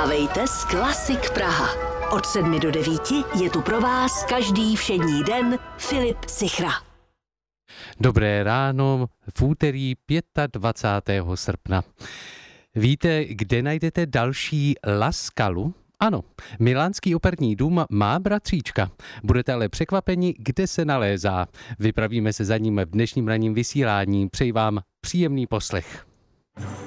Vstávejte s Klasik Praha. Od 7 do 9 je tu pro vás každý všední den Filip Sichra. Dobré ráno v úterý 25. srpna. Víte, kde najdete další La Scalu? Ano, Milánský operní dům má bratříčka. Budete ale překvapeni, kde se nalézá. Vypravíme se za ním v dnešním ranním vysílání. Přeji vám příjemný poslech.